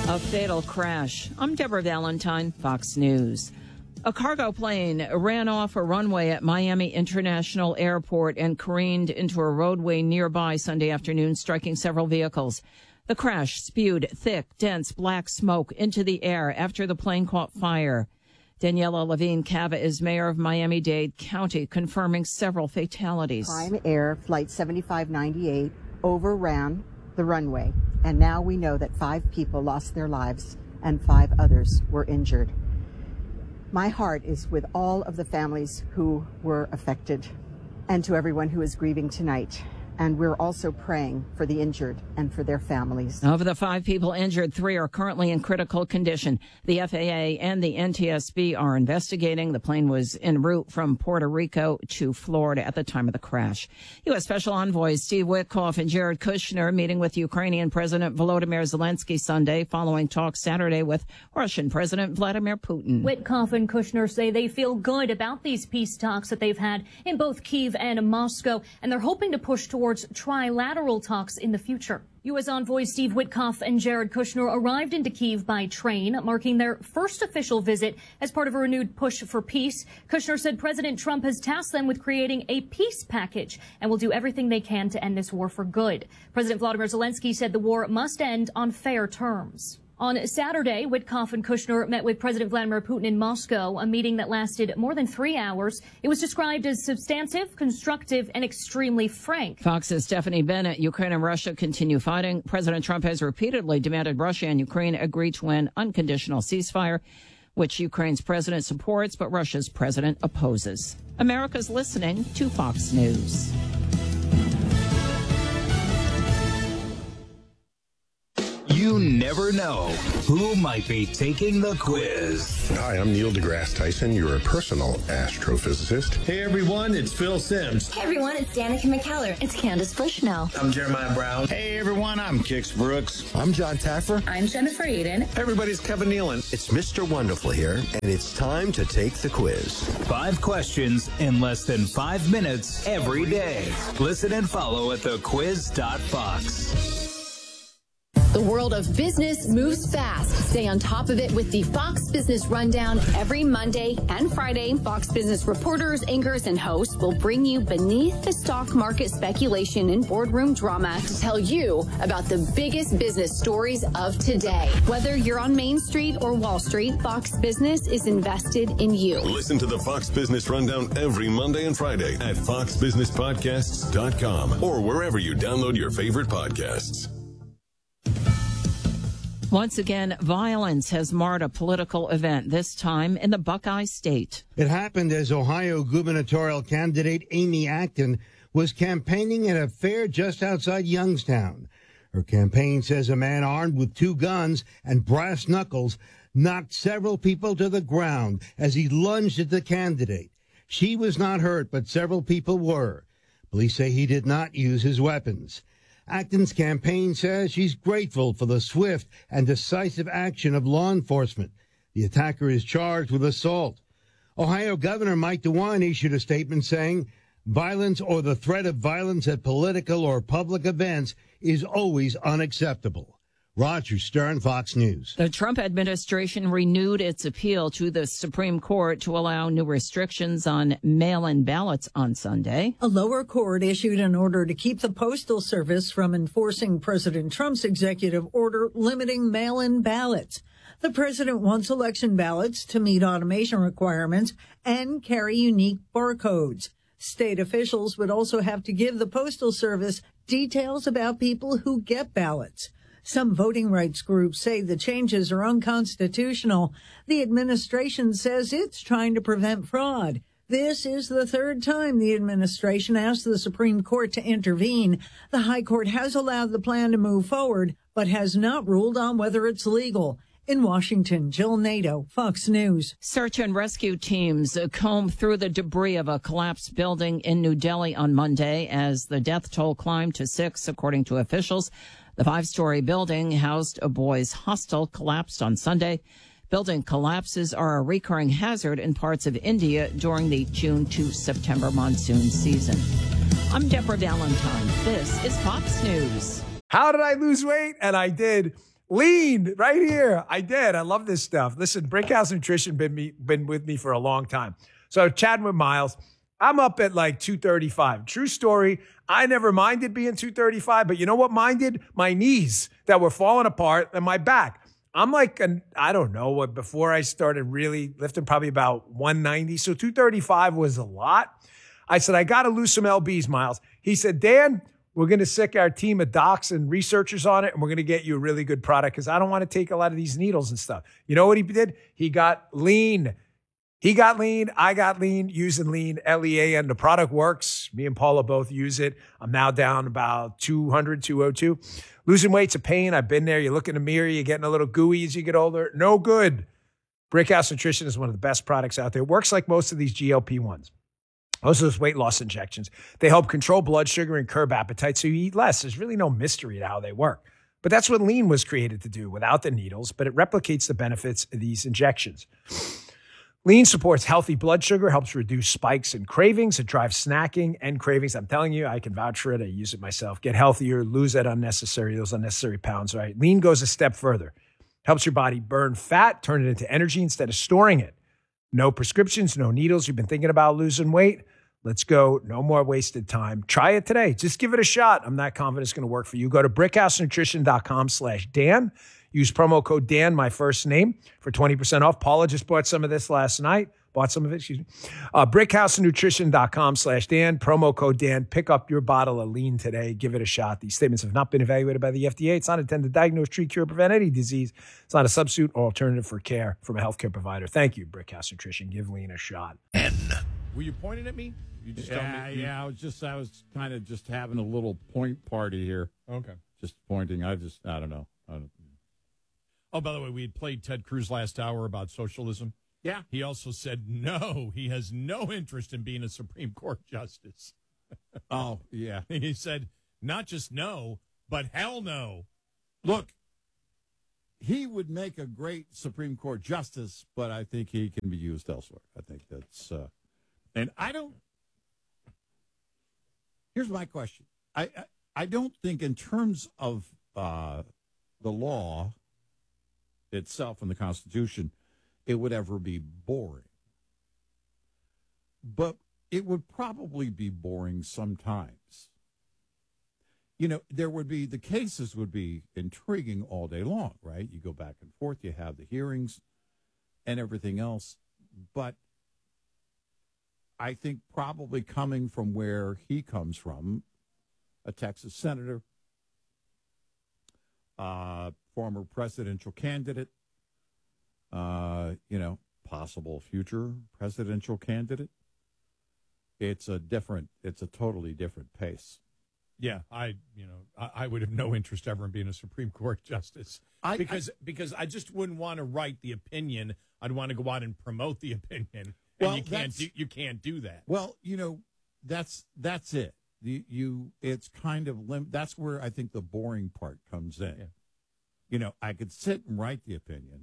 A fatal crash. I'm Deborah Valentine, Fox News. A cargo plane ran off a runway at Miami International Airport and careened into a roadway nearby Sunday afternoon, striking several vehicles. The crash spewed thick, dense black smoke into the air after the plane caught fire. Daniela Levine Cava is mayor of Miami-Dade County, confirming several fatalities. Prime Air Flight 7598 overran the runway, and now we know that 5 people lost their lives and 5 others were injured. My heart is with all of the families who were affected and to everyone who is grieving tonight. And we're also praying for the injured and for their families. Of the 5 people injured, 3 are currently in critical condition. The FAA and the NTSB are investigating. The plane was en route from Puerto Rico to Florida at the time of the crash. U.S. Special Envoys Steve Witkoff and Jared Kushner meeting with Ukrainian President Volodymyr Zelensky Sunday following talks Saturday with Russian President Vladimir Putin. Witkoff and Kushner say they feel good about these peace talks that they've had in both Kyiv and Moscow, and they're hoping to push towards trilateral talks in the future. U.S. envoys Steve Witkoff and Jared Kushner arrived into Kyiv by train, marking their first official visit as part of a renewed push for peace. Kushner said President Trump has tasked them with creating a peace package and will do everything they can to end this war for good. President Volodymyr Zelensky said the war must end on fair terms. On Saturday, Witkoff and Kushner met with President Vladimir Putin in Moscow, a meeting that lasted more than 3 hours. It was described as substantive, constructive, and extremely frank. Fox's Stephanie Bennett. Ukraine and Russia continue fighting. President Trump has repeatedly demanded Russia and Ukraine agree to an unconditional ceasefire, which Ukraine's president supports, but Russia's president opposes. America's listening to Fox News. You never know who might be taking the quiz. Hi, I'm Neil deGrasse Tyson, your personal astrophysicist. Hey everyone, it's Phil Simms. Hey everyone, it's Danica McKellar. It's Candace Bushnell. I'm Jeremiah Brown. Hey everyone, I'm Kix Brooks. I'm John Taffer. I'm Jennifer Aiden. Everybody's Kevin Nealon. It's Mr. Wonderful here, and it's time to take the quiz. 5 questions in less than 5 minutes every day. Listen and follow at thequiz.fox. The world of business moves fast. Stay on top of it with the Fox Business Rundown every Monday and Friday. Fox Business reporters, anchors, and hosts will bring you beneath the stock market speculation and boardroom drama to tell you about the biggest business stories of today. Whether you're on Main Street or Wall Street, Fox Business is invested in you. Listen to the Fox Business Rundown every Monday and Friday at foxbusinesspodcasts.com or wherever you download your favorite podcasts. Once again, violence has marred a political event, this time in the Buckeye State. It happened as Ohio gubernatorial candidate Amy Acton was campaigning at a fair just outside Youngstown. Her campaign says a man armed with 2 guns and brass knuckles knocked several people to the ground as he lunged at the candidate. She was not hurt, but several people were. Police say he did not use his weapons. Acton's campaign says she's grateful for the swift and decisive action of law enforcement. The attacker is charged with assault. Ohio Governor Mike DeWine issued a statement saying violence or the threat of violence at political or public events is always unacceptable. Roger Stern, Fox News. The Trump administration renewed its appeal to the Supreme Court to allow new restrictions on mail-in ballots on Sunday. A lower court issued an order to keep the Postal Service from enforcing President Trump's executive order limiting mail-in ballots. The president wants election ballots to meet automation requirements and carry unique barcodes. State officials would also have to give the Postal Service details about people who get ballots. Some voting rights groups say the changes are unconstitutional. The administration says it's trying to prevent fraud. This is the 3rd time the administration asked the Supreme Court to intervene. The High Court has allowed the plan to move forward, but has not ruled on whether it's legal. In Washington, Jill Nato, Fox News. Search and rescue teams combed through the debris of a collapsed building in New Delhi on Monday as the death toll climbed to 6, according to officials. The 5-story building housed a boys' hostel collapsed on Sunday. Building collapses are a recurring hazard in parts of India during the June to September monsoon season. I'm Deborah Valentine. This is Fox News. How did I lose weight? And I did. Lean right here. I did. I love this stuff. Listen, Brickhouse Nutrition been with me for a long time. So chatting with Miles, I'm up at like 235. True story. I never minded being 235, but you know what minded? My knees that were falling apart and my back. I'm like, I don't know what, before I started really lifting, probably about 190. So 235 was a lot. I said, I got to lose some LBs, Miles. He said, Dan, we're going to sick our team of docs and researchers on it, and we're going to get you a really good product because I don't want to take a lot of these needles and stuff. You know what he did? He got lean. He got lean. I got lean using lean, L-E-A-N. The product works. Me and Paula both use it. I'm now down about 200, 202. Losing weight's a pain. I've been there. You look in the mirror. You're getting a little gooey as you get older. No good. Brickhouse Nutrition is one of the best products out there. It works like most of these GLP-1s. Most of those weight loss injections. They help control blood sugar and curb appetite so you eat less. There's really no mystery to how they work. But that's what lean was created to do without the needles, but it replicates the benefits of these injections. Lean supports healthy blood sugar, helps reduce spikes and cravings. It drives snacking and cravings. I'm telling you, I can vouch for it. I use it myself. Get healthier, lose those unnecessary pounds, right? Lean goes a step further. Helps your body burn fat, turn it into energy instead of storing it. No prescriptions, no needles. You've been thinking about losing weight? Let's go. No more wasted time. Try it today. Just give it a shot. I'm not confident it's going to work for you. Go to brickhousenutrition.com/Dan. Use promo code Dan, my first name, for 20% off. Paula just bought some of this last night. Brickhousenutrition.com/Dan. Promo code Dan. Pick up your bottle of lean today. Give it a shot. These statements have not been evaluated by the FDA. It's not intended to diagnose, treat, cure, or prevent any disease. It's not a substitute or alternative for care from a healthcare provider. Thank you, Brickhouse Nutrition. Give lean a shot. Were you pointing at me? You just told me. I was kind of just having a little point party here. Okay. Just pointing. I don't know. Oh, by the way, we had played Ted Cruz last hour about socialism. Yeah. He also said no, he has no interest in being a Supreme Court justice. Oh, yeah. He said not just no, but hell no. Look, he would make a great Supreme Court justice, but I think he can be used elsewhere. I think that's and I don't. Here's my question. I don't think in terms of the law itself and the Constitution, it would ever be boring. But it would probably be boring sometimes. You know, the cases would be intriguing all day long, right? You go back and forth, you have the hearings and everything else. But I think probably coming from where he comes from, a Texas senator, former presidential candidate, possible future presidential candidate. It's a totally different pace. Yeah, I would have no interest ever in being a Supreme Court justice because I just wouldn't want to write the opinion. I'd want to go out and promote the opinion. And you can't do that. Well, that's it. It's kind of that's where I think the boring part comes in. Yeah. I could sit and write the opinion.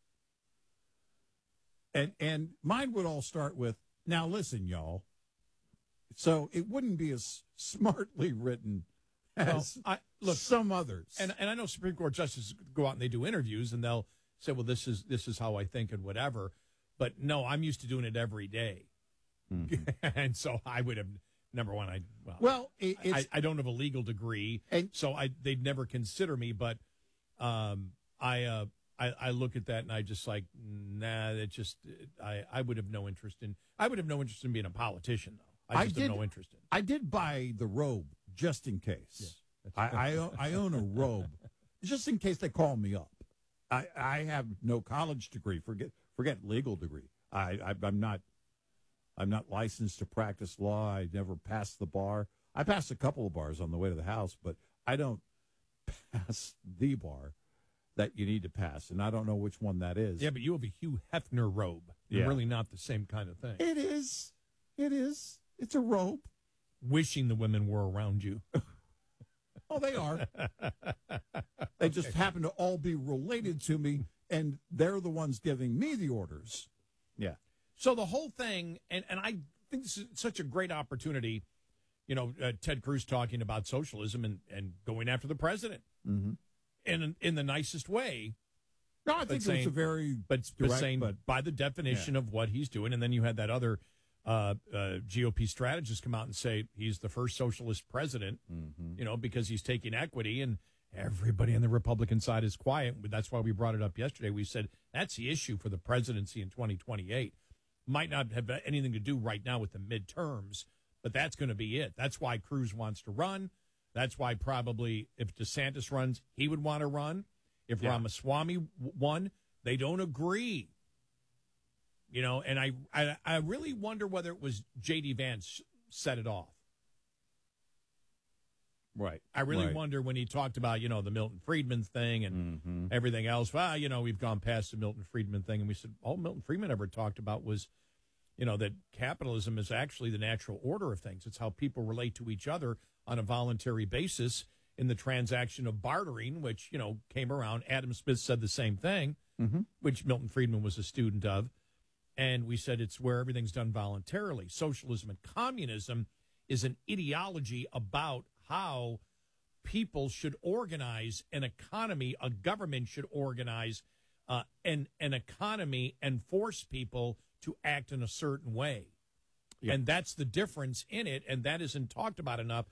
And mine would all start with, now listen, y'all. So it wouldn't be as smartly written as some others. And I know Supreme Court justices go out and they do interviews and they'll say, well, this is how I think and whatever. But no, I'm used to doing it every day. Mm-hmm. And so I would have, number one, I don't have a legal degree, and so they'd never consider me. But I look at that and I just like, nah, that just I would have no interest in. I would have no interest in being a politician, though. I have no interest in. I did buy the robe just in case. Yeah, I own a robe just in case they call me up. I have no college degree. Forget legal degree. I'm not licensed to practice law. I never passed the bar. I passed a couple of bars on the way to the house, but I don't pass the bar that you need to pass, and I don't know which one that is. Yeah, but you have a Hugh Hefner robe. You're really not the same kind of thing. It is. It's a robe. Wishing the women were around you. Oh, they are. They just happen to all be related to me, and they're the ones giving me the orders. Yeah. So the whole thing, and I think this is such a great opportunity, Ted Cruz talking about socialism and going after the president. Mm-hmm. in the nicest way. No, I think it was a very saying by the definition of what he's doing. And then you had that other GOP strategist come out and say he's the first socialist president, because he's taking equity, and everybody on the Republican side is quiet. That's why we brought it up yesterday. We said that's the issue for the presidency in 2028. Might not have anything to do right now with the midterms, but that's going to be it. That's why Cruz wants to run. That's why probably if DeSantis runs, he would want to run. If Ramaswamy won, they don't agree. And I really wonder whether it was J.D. Vance set it off. Right. I really wonder when he talked about, the Milton Friedman thing and everything else. Well, we've gone past the Milton Friedman thing. And we said, all Milton Friedman ever talked about was, that capitalism is actually the natural order of things. It's how people relate to each other on a voluntary basis in the transaction of bartering, which, came around. Adam Smith said the same thing, which Milton Friedman was a student of. And we said it's where everything's done voluntarily. Socialism and communism is an ideology about how people should organize an economy, a government should organize an economy and force people to act in a certain way. Yeah. And that's the difference in it, and that isn't talked about enough.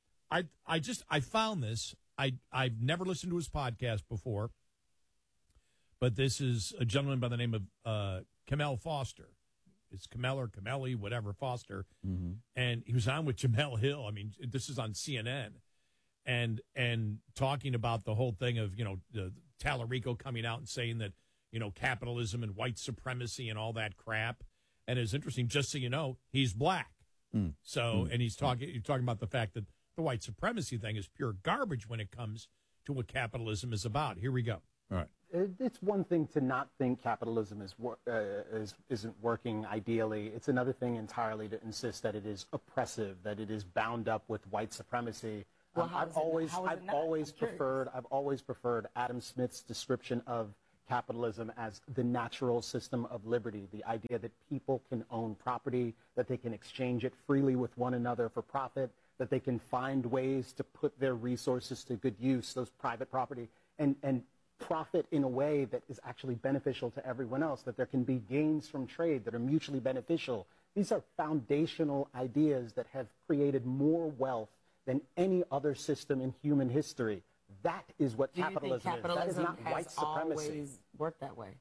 I found this. I've never listened to his podcast before, but this is a gentleman by the name of Kamel Foster. It's Kamel or Kameli, whatever, Foster. And he was on with Jamel Hill. I mean, this is on CNN. And talking about the whole thing of, the Tallarico coming out and saying that, capitalism and white supremacy and all that crap. And it's interesting, just so you know, he's black. So, and you're talking about the fact that the white supremacy thing is pure garbage when it comes to what capitalism is about. Here we go. All right. It's one thing to not think capitalism isn't working ideally. It's another thing entirely to insist that it is oppressive, that it is bound up with white supremacy. Well, I've always preferred Adam Smith's description of capitalism as the natural system of liberty, the idea that people can own property, that they can exchange it freely with one another for profit, that they can find ways to put their resources to good use, those private property, and profit in a way that is actually beneficial to everyone else, that there can be gains from trade that are mutually beneficial. These are foundational ideas that have created more wealth than any other system in human history. That is what capitalism is. That is not white supremacy. Always worked that way.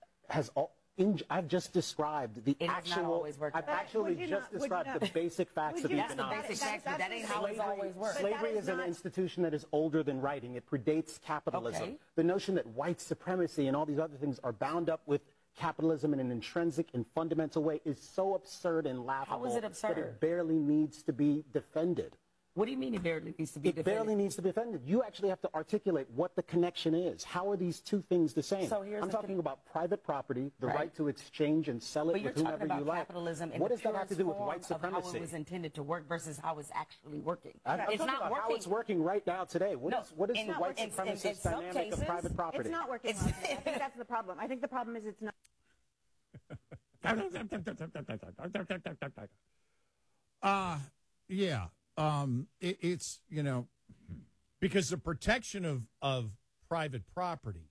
I've just described the actual. I've actually just described the basic facts of economics. That's the basic facts, but that ain't how it's always worked. Slavery is an institution that is older than writing. It predates capitalism. Okay. The notion that white supremacy and all these other things are bound up with capitalism in an intrinsic and fundamental way is so absurd and laughable. How is it absurd? That it barely needs to be defended. What do you mean it barely needs to be defended? It barely needs to be defended. You actually have to articulate what the connection is. How are these two things the same? So here's I'm talking about private property, the right to exchange and sell it with whomever you like. Capitalism in what does that have to do with white supremacy? How it was intended to work versus how it's actually working. I'm it's talking not about working. how it's working right now today. What is the white supremacist dynamic of private property? It's not working. I think that's the problem. I think the problem is it's not. Yeah. It's, because the protection of private property,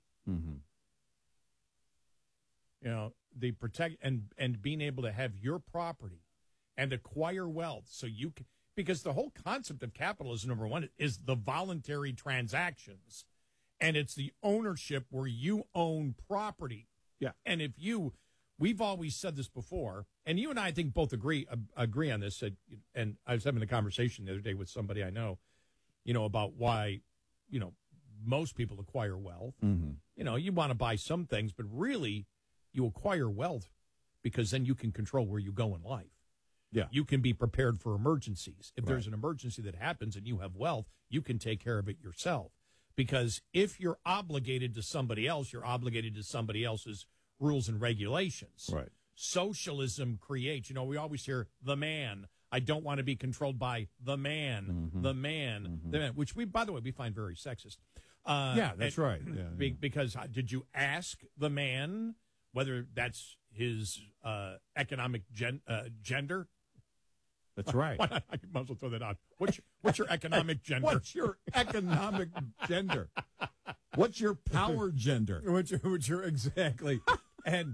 the protect and being able to have your property and acquire wealth so you can, because the whole concept of capitalism, number one, is the voluntary transactions, and it's the ownership where you own property. Yeah. And we've always said this before, and you and I think both agree on this. And I was having a conversation the other day with somebody I know, about why, most people acquire wealth. You want to buy some things, but really you acquire wealth because then you can control where you go in life. Yeah. You can be prepared for emergencies. If there's an emergency that happens and you have wealth, you can take care of it yourself. Because if you're obligated to somebody else, you're obligated to somebody else's rules and regulations. Right. Socialism creates, we always hear the man. I don't want to be controlled by the man, the man, which by the way, we find very sexist. Yeah, that's right. Yeah. Because did you ask the man whether that's his economic gender? That's right. Why not? I might as well throw that out. What's your economic gender? What's your economic gender? What's your power gender? What's your exactly? And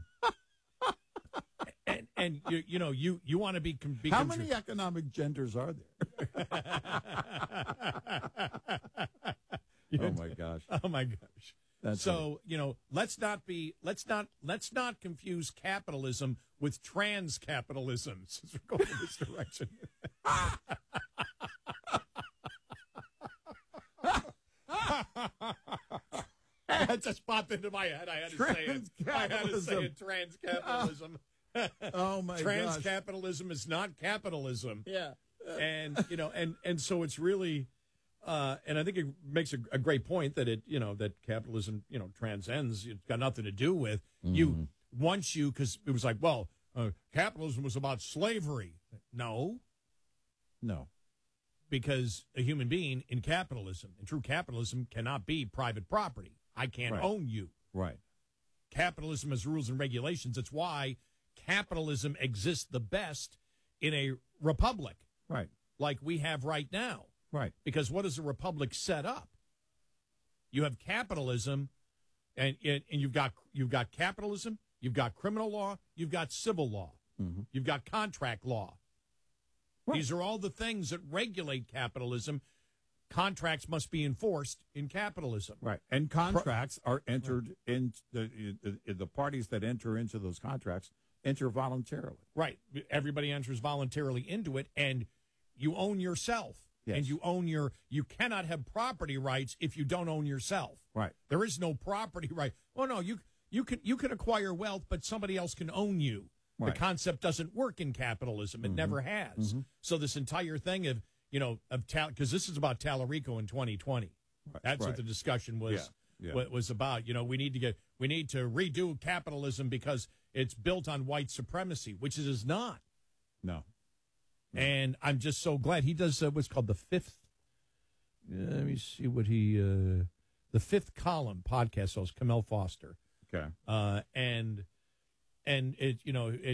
you want to be how many economic genders are there? Oh my gosh. Oh my gosh. That's so let's not confuse capitalism with trans capitalism, since we're going in this direction. That just popped into my head. I had to say it. Trans capitalism. Oh my gosh. Trans capitalism is not capitalism. Yeah. And and so it's really and I think it makes a great point that that capitalism transcends. It's got nothing to do with you because it was like, well, capitalism was about slavery. No, because a human being in true capitalism, cannot be private property. I can't own you. Right. Capitalism has rules and regulations. That's why capitalism exists the best in a republic. Right. Like we have right now. Right. Because what does a republic set up? You have capitalism, and you've got capitalism, you've got criminal law, you've got civil law, you've got contract law. Right. These are all the things that regulate capitalism. Contracts must be enforced in capitalism. Right. And contracts are entered in the parties that enter into those contracts enter voluntarily. Right. Everybody enters voluntarily into it, and you own yourself. Yes. And you cannot have property rights if you don't own yourself. Right. There is no property right. Oh no, you can acquire wealth, but somebody else can own you. Right. The concept doesn't work in capitalism. It never has. So this entire thing of because this is about Tallarico in 2020. Right. That's what the discussion was. Yeah. What was about. We need to redo capitalism because it's built on white supremacy, which it is not. No. And I'm just so glad he does what's called the fifth. Let me see what the Fifth Column podcast host, Kamel Foster. Okay. And it